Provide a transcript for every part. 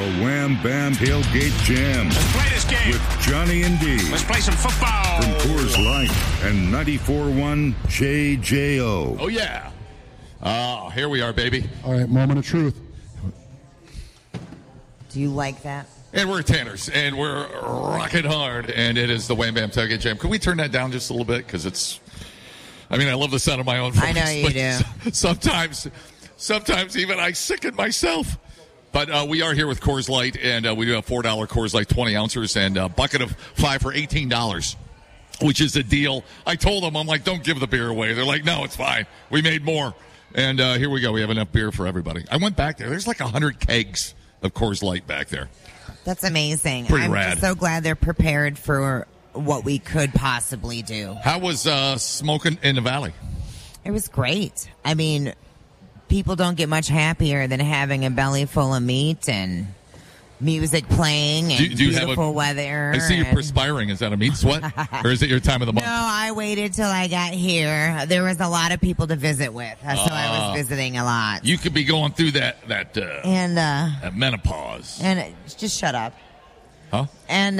The Wham Bam Tailgate Jam. Let's play this game. With Johnny and D. Let's play some football. From Coors Light and 94.1 JJO. Oh, yeah. Here we are, baby. All right, moment of truth. Do you like that? And we're at Tanner's, and we're rocking hard, and it is the Wham Bam Tailgate Jam. Can we turn that down just a little bit? Because it's, I mean, I love the sound of my own voice. I know you do. Sometimes even I sicken myself. But we are here with Coors Light, and we do have $4 Coors Light 20 ounces and a bucket of 5 for $18, which is a deal. I told them, I'm like, don't give the beer away. They're like, no, it's fine. We made more. And here we go. We have enough beer for everybody. I went back there. There's like 100 kegs of Coors Light back there. That's amazing. Pretty I'm rad. just so glad they're prepared for what we could possibly do. How was smoking in the Valley? It was great. I mean, people don't get much happier than having a belly full of meat and music playing and do you beautiful have weather. I see you and... perspiring. Is that a meat sweat? Or is it your time of the month? No, I waited till I got here. There was a lot of people to visit with, so I was visiting a lot. You could be going through that menopause. And just shut up. Huh? And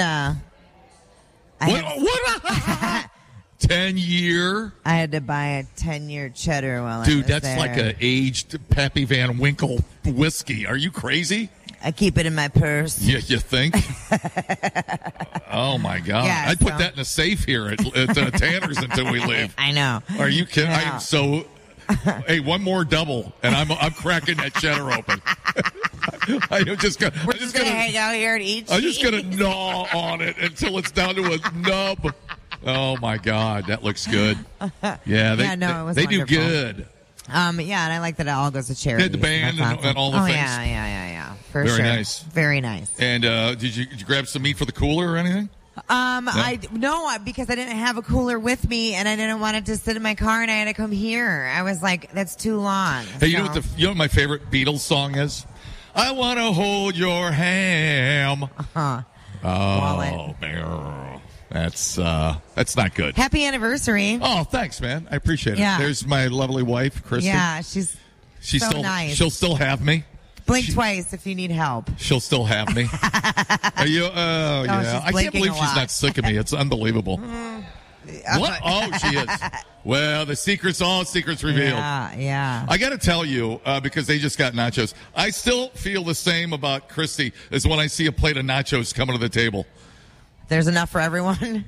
what? 10-year? I had to buy a 10-year cheddar while I was Dude, that's there. like an aged Pappy Van Winkle whiskey. Are you crazy? I keep it in my purse. Yeah, you think? Oh, my God. Yeah, I'd put that in a safe here at Tanner's until we leave. I know. Are you kidding? Yeah. I am so... Hey, one more double, and I'm cracking that cheddar open. I'm just gonna hang out here and eat cheese. I'm just going to gnaw on it until it's down to a nub. Oh, my God. That looks good. Yeah, it was they do wonderful. good. Yeah, and I like that it all goes to charity. Did the band That's awesome. and all the things? Yeah. For Very sure. nice. Very nice. And did you grab some meat for the cooler or anything? No, because I didn't have a cooler with me, and I didn't want it to sit in my car, and I had to come here. I was like, that's too long. Hey, you know what my favorite Beatles song is? I want to hold your ham. Wallet. Oh, man. That's not good. Happy anniversary. Oh, thanks, man. I appreciate it. Yeah. There's my lovely wife, Christy. Yeah, she's so still nice. She'll still have me. Blink twice if you need help. She'll still have me. Are you? Oh, yeah. I can't believe she's not sick of me. It's unbelievable. What? Oh, she is. Well, all secrets revealed. Yeah. I got to tell you, because they just got nachos, I still feel the same about Christy as when I see a plate of nachos coming to the table. There's enough for everyone.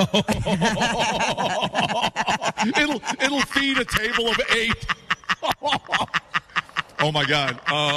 It'll feed a table of 8. Oh, my God.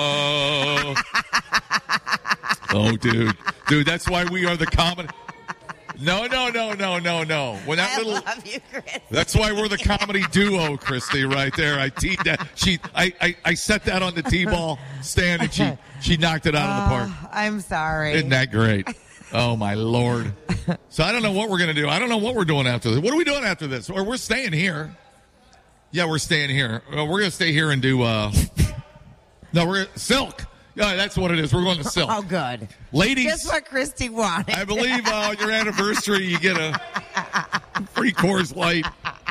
Oh, dude, that's why we are the comedy. No. When that love you, Chris. That's why we're the comedy duo, Christy, right there. I teed that. I set that on the T-ball stand, and she knocked it out of the park. I'm sorry. Isn't that great? Oh, my Lord. So I don't know what we're going to do. I don't know what we're doing after this. What are we doing after this? Or we're staying here. Yeah, we're staying here. We're going to stay here and do... No, we're Silk. Yeah, that's what it is. We're going to Silk. Oh, good. Ladies. Just what Christy wanted. I believe on your anniversary you get a free Coors Light.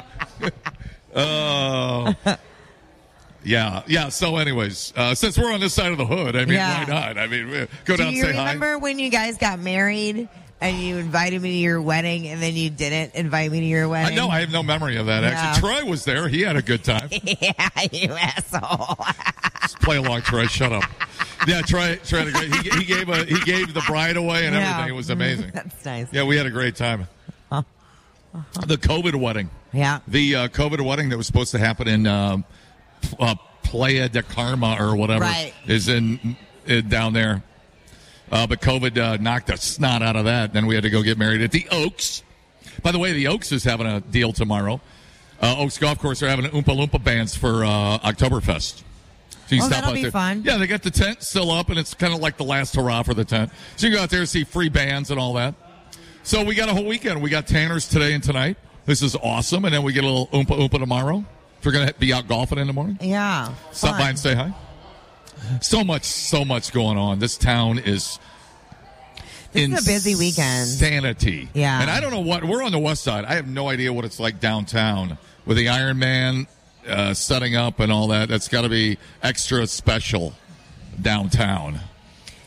Yeah. So anyways, since we're on this side of the hood, I mean, why not? I mean, go down and say hi. Do you remember when you guys got married and you invited me to your wedding and then you didn't invite me to your wedding? No, I have no memory of that, actually. Troy was there. He had a good time. Yeah, you asshole. Just play along, Troy. Shut up. Yeah, Troy had a great. He gave the bride away and everything. It was amazing. That's nice. Yeah, we had a great time. The COVID wedding. Yeah. The COVID wedding that was supposed to happen in Playa de Carmen or whatever is in down there. But COVID knocked the snot out of that. Then we had to go get married at the Oaks. By the way, the Oaks is having a deal tomorrow. Oaks Golf Course are having Oompa Loompa bands for Oktoberfest. So you that'll be fun. Yeah, they got the tent still up, and it's kind of like the last hurrah for the tent. So you go out there and see free bands and all that. So we got a whole weekend. We got Tanner's today and tonight. This is awesome. And then we get a little Oompa Oompa tomorrow. We're going to be out golfing in the morning. Yeah. Stop by and say hi. So much going on. This town is This is a busy weekend. Insanity. Yeah. And I don't know we're on the west side. I have no idea what it's like downtown with the Iron Man setting up and all that. That's got to be extra special downtown.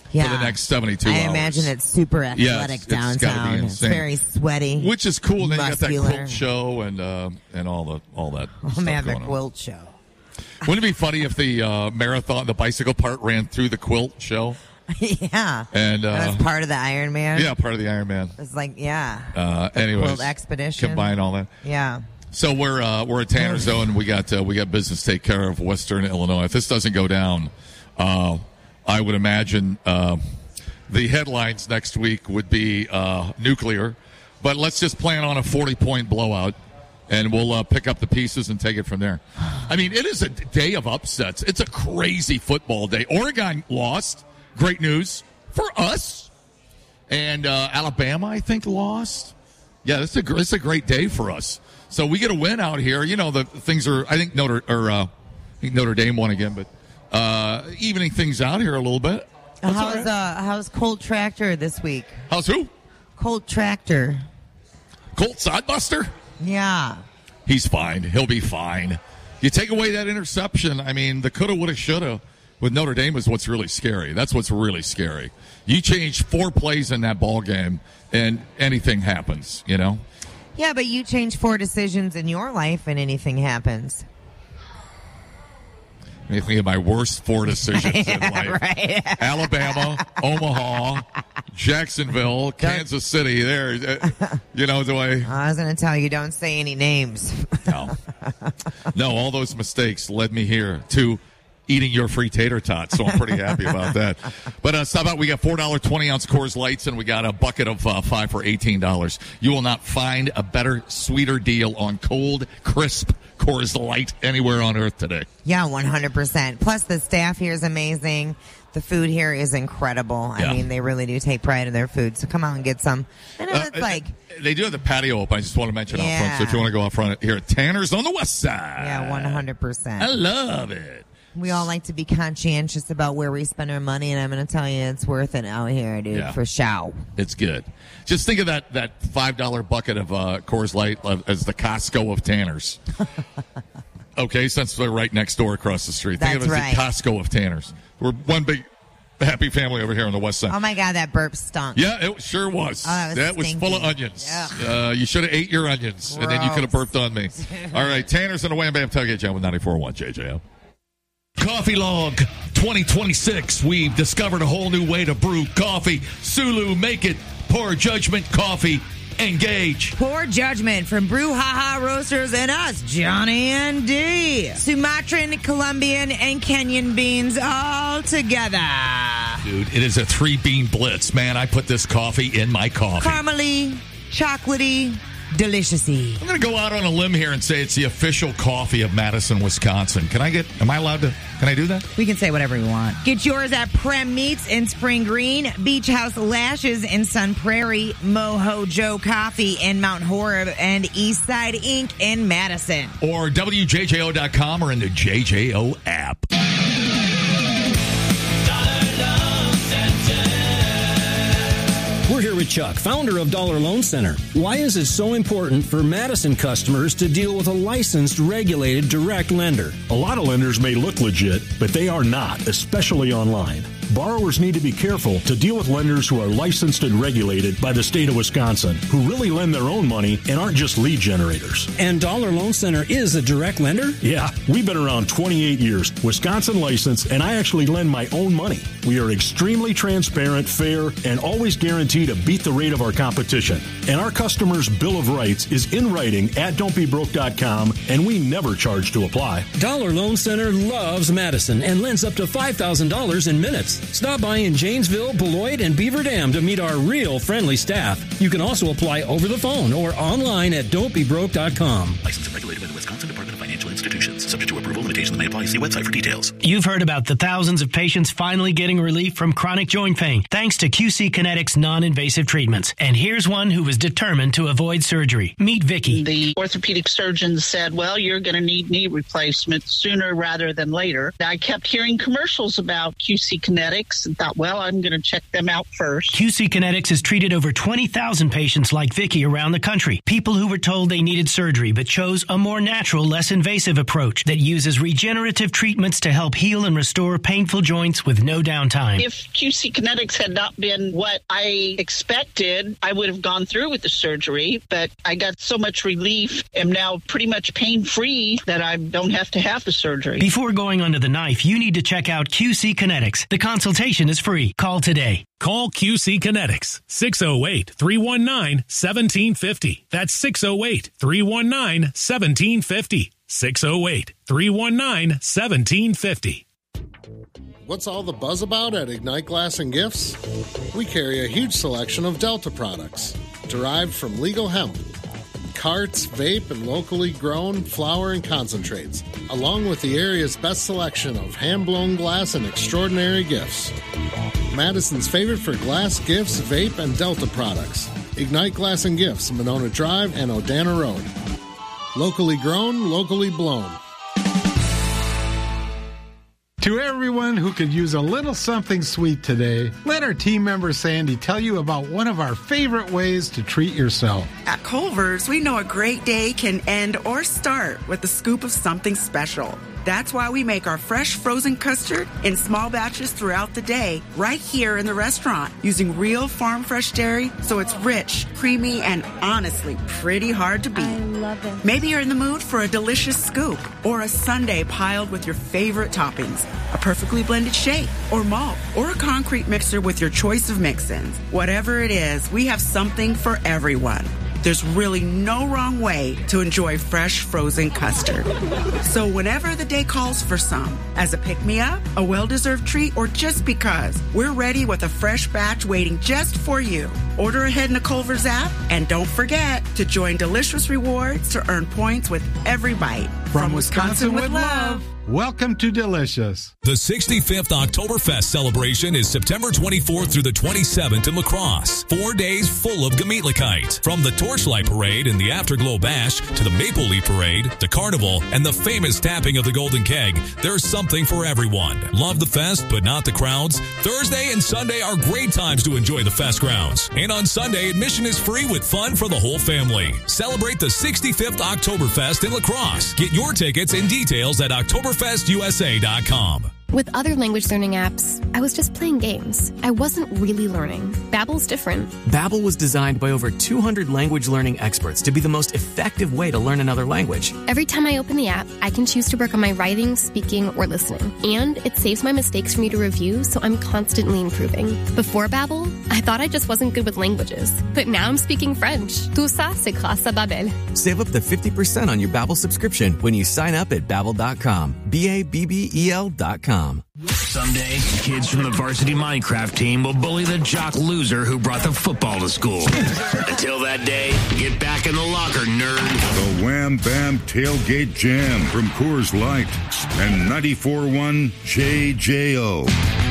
Yeah. for the next 72 hours. I imagine it's super athletic it's gotta be downtown. It's insane. very sweaty. Which is cool. And then you got that muscular. quilt show and all that. Oh stuff man, the going on. quilt show. Wouldn't it be funny if the marathon, the bicycle part, ran through the quilt show? Yeah. And that was part of the Iron Man. yeah, part of the Ironman. It's like, yeah. Anyways, quilt expedition. combine all that. Yeah. So we're at Tanner Zone. We got business to take care of Western Illinois. If this doesn't go down, I would imagine the headlines next week would be nuclear. But let's just plan on a 40-point blowout, and we'll pick up the pieces and take it from there. I mean, it is a day of upsets. It's a crazy football day. Oregon lost. Great news for us. And Alabama, I think, lost. Yeah, it's a great day for us. So we get a win out here. You know, the things are, I think Notre Dame won again, but evening things out here a little bit. How's Colt Tractor this week? How's who? Colt Tractor. Colt Sodbuster? Yeah. He's fine. He'll be fine. You take away that interception, I mean, the coulda, woulda, shoulda with Notre Dame is what's really scary. That's what's really scary. You change 4 plays in that ball game, and anything happens, you know? Yeah, but you change 4 decisions in your life, and anything happens. I think of my worst 4 decisions in life. Right. Alabama, Omaha, Jacksonville, Kansas City. There, you know, do I? I was going to tell you, don't say any names. No, all those mistakes led me here to eating your free tater tots, so I'm pretty happy about that. But stop out. We got $4 20-ounce Coors Lights, and we got a bucket of 5 for $18. You will not find a better, sweeter deal on cold, crisp Coors Light anywhere on earth today. Yeah, 100%. Plus, the staff here is amazing. The food here is incredible. Yeah. I mean, they really do take pride in their food. So come out and get some. I know it's like... They do have the patio open. I just want to mention out front. Yeah. So if you want to go out front here at Tanner's on the west side. Yeah, 100%. I love it. We all like to be conscientious about where we spend our money, and I'm going to tell you it's worth it out here, dude, for show. It's good. Just think of that $5 bucket of Coors Light as the Costco of Tanner's. Okay, since they're right next door across the street. Think of it as the Costco of Tanner's. We're one big happy family over here on the west side. Oh, my God, that burp stunk. Yeah, it sure was. Oh, that was full of onions. You should have ate your onions, and then you could have burped on me. All right, Tanner's and the Wham Bam Tailgate Jam with 94.1 JJO. Coffee Log 2026. We've discovered a whole new way to brew coffee. Sulu, make it. Poor Judgment Coffee. Engage. Poor Judgment from Brew Haha Roasters and us, Johnny and D. Sumatran, Colombian, and Kenyan beans all together. Dude, it is a 3-bean blitz. Man, I put this coffee in my coffee. Caramely, chocolatey, deliciousy. I'm going to go out on a limb here and say it's the official coffee of Madison, Wisconsin. Can I allowed to, can I do that? We can say whatever we want. Get yours at Prem Meats in Spring Green, Beach House Lashes in Sun Prairie, Moho Joe Coffee in Mount Horeb, and Eastside Inc. in Madison. Or WJJO.com or in the JJO app. We're here with Chuck, founder of Dollar Loan Center. Why is it so important for Madison customers to deal with a licensed, regulated, direct lender? A lot of lenders may look legit, but they are not, especially online. Borrowers need to be careful to deal with lenders who are licensed and regulated by the state of Wisconsin, who really lend their own money and aren't just lead generators. And Dollar Loan Center is a direct lender? Yeah, we've been around 28 years, Wisconsin licensed, and I actually lend my own money. We are extremely transparent, fair, and always guarantee to beat the rate of our competition. And our customers' Bill of Rights is in writing at don'tbebroke.com, and we never charge to apply. Dollar Loan Center loves Madison and lends up to $5,000 in minutes. Stop by in Janesville, Beloit, and Beaver Dam to meet our real friendly staff. You can also apply over the phone or online at don'tbebroke.com. Licensed and regulated by the Wisconsin Department of Financial Institutions. Subject to approval, limitations may apply. See website for details. You've heard about the thousands of patients finally getting relief from chronic joint pain thanks to QC Kinetics non-invasive treatments. And here's one who was determined to avoid surgery. Meet Vicky. The orthopedic surgeon said, well, you're going to need knee replacement sooner rather than later. I kept hearing commercials about QC Kinetics and thought, well, I'm going to check them out first. QC Kinetics has treated over 20,000 patients like Vicky around the country. People who were told they needed surgery but chose a more natural, less invasive approach that uses regenerative treatments to help heal and restore painful joints with no downtime. If QC Kinetics had not been what I expected, I would have gone through with the surgery, but I got so much relief, am now pretty much pain-free that I don't have to have the surgery. Before going under the knife, you need to check out QC Kinetics. The consultation is free. Call today. Call QC Kinetics, 608-319-1750. That's 608-319-1750. 608-319-1750. What's all the buzz about at Ignite Glass and Gifts? We carry a huge selection of Delta products, derived from legal hemp, carts, vape, and locally grown flower and concentrates, along with the area's best selection of hand-blown glass and extraordinary gifts. Madison's favorite for glass, gifts, vape, and Delta products. Ignite Glass and Gifts, Monona Drive and Odana Road. Locally grown, locally blown. To everyone who could use a little something sweet today, let our team member Sandy tell you about one of our favorite ways to treat yourself. At Culver's, we know a great day can end or start with a scoop of something special. That's why we make our fresh frozen custard in small batches throughout the day, right here in the restaurant, using real farm fresh dairy, so it's rich, creamy, and honestly pretty hard to beat. I love it. Maybe you're in the mood for a delicious scoop or a sundae piled with your favorite toppings, a perfectly blended shake or malt, or a concrete mixer with your choice of mix-ins. Whatever it is, we have something for everyone. There's really no wrong way to enjoy fresh frozen custard. So whenever the day calls for some, as a pick-me-up, a well-deserved treat, or just because, we're ready with a fresh batch waiting just for you. Order ahead in the Culver's app, and don't forget to join Delicious Rewards to earn points with every bite. From Wisconsin with love. Welcome to Delicious. The 65th Oktoberfest celebration is September 24th through the 27th in La Crosse. 4 days full of Gemütlichkeit. From the Torchlight Parade and the Afterglow Bash to the Maple Leaf Parade, the Carnival, and the famous tapping of the Golden Keg, there's something for everyone. Love the fest, but not the crowds? Thursday and Sunday are great times to enjoy the fest grounds. And on Sunday, admission is free with fun for the whole family. Celebrate the 65th Oktoberfest in La Crosse. Get your tickets and details at OktoberfestUSA.com. With other language learning apps, I was just playing games. I wasn't really learning. Babbel's different. Babbel was designed by over 200 language learning experts to be the most effective way to learn another language. Every time I open the app, I can choose to work on my writing, speaking, or listening. And it saves my mistakes for me to review, so I'm constantly improving. Before Babbel, I thought I just wasn't good with languages. But now I'm speaking French. Tout ça, c'est grâce à Babbel. Save up to 50% on your Babbel subscription when you sign up at Babbel.com. Babbel.com. Someday, kids from the varsity Minecraft team will bully the jock loser who brought the football to school. Until that day, get back in the locker, nerd. The Wham Bam Tailgate Jam from Coors Light and 94.1 JJO.